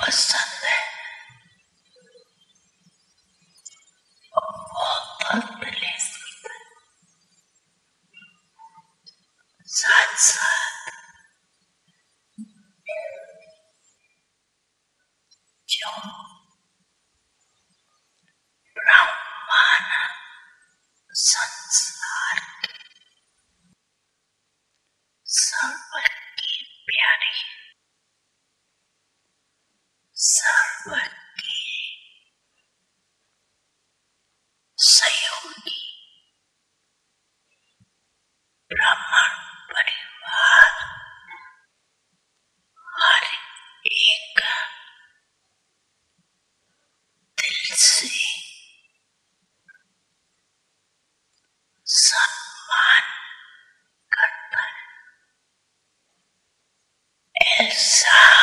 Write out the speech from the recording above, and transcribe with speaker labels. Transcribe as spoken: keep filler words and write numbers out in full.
Speaker 1: पसंद है और बहुत प्लीज साथ साथ जो ब्रह्मांड संसार के सर्व की प्यारी सर्व की सहयोगी ब्राह्मण परिवार हर एक दिल से सम्मान करता है। ऐसा